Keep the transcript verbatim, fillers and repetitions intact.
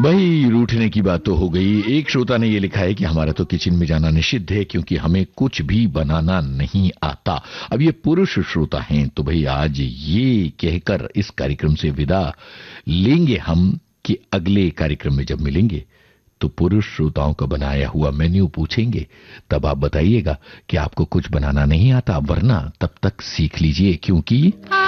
भाई रूठने की बात तो हो गई। एक श्रोता ने ये लिखा है कि हमारा तो किचन में जाना निषिद्ध है क्योंकि हमें कुछ भी बनाना नहीं आता। अब ये पुरुष श्रोता हैं तो भाई आज ये कहकर इस कार्यक्रम से विदा लेंगे हम कि अगले कार्यक्रम में जब मिलेंगे तो पुरुष श्रोताओं का बनाया हुआ मेन्यू पूछेंगे। तब आप बताइएगा कि आपको कुछ बनाना नहीं आता, वरना तब तक सीख लीजिए क्योंकि